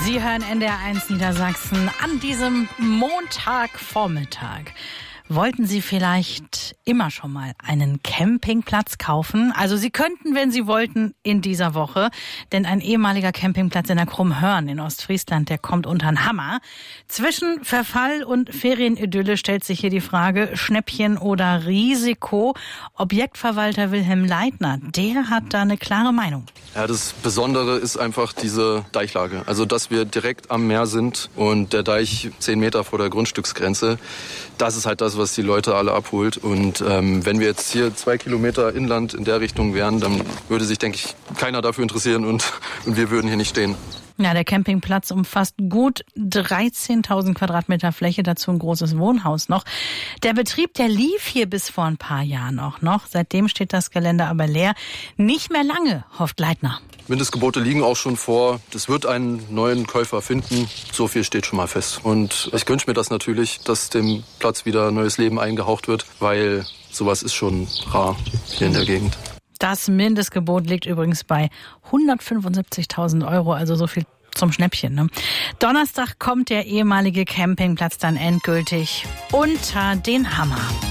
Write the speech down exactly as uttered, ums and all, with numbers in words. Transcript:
Sie hören N D R eins Niedersachsen an diesem Montagvormittag. Wollten Sie vielleicht immer schon mal einen Campingplatz kaufen? Also Sie könnten, wenn Sie wollten, in dieser Woche. Denn ein ehemaliger Campingplatz in der Krummhörn in Ostfriesland, der kommt unter den Hammer. Zwischen Verfall und Ferienidylle stellt sich hier die Frage, Schnäppchen oder Risiko. Objektverwalter Wilhelm Leitner, der hat da eine klare Meinung. Ja, das Besondere ist einfach diese Deichlage. Also, dass wir direkt am Meer sind und der Deich zehn Meter vor der Grundstücksgrenze. Das ist halt das, was die Leute alle abholt. Und ähm, wenn wir jetzt hier zwei Kilometer Inland in der Richtung wären, dann würde sich, denke ich, keiner dafür interessieren und, und wir würden hier nicht stehen. Ja, der Campingplatz umfasst gut dreizehntausend Quadratmeter Fläche, dazu ein großes Wohnhaus noch. Der Betrieb, der lief hier bis vor ein paar Jahren auch noch. Seitdem steht das Gelände aber leer. Nicht mehr lange, hofft Leitner. Mindestgebote liegen auch schon vor. Das wird einen neuen Käufer finden. So viel steht schon mal fest. Und ich wünsche mir das natürlich, dass dem Platz wieder neues Leben eingehaucht wird, weil sowas ist schon rar hier in der Gegend. Das Mindestgebot liegt übrigens bei hundertfünfundsiebzigtausend Euro, also so viel zum Schnäppchen. Ne? Donnerstag kommt der ehemalige Campingplatz dann endgültig unter den Hammer.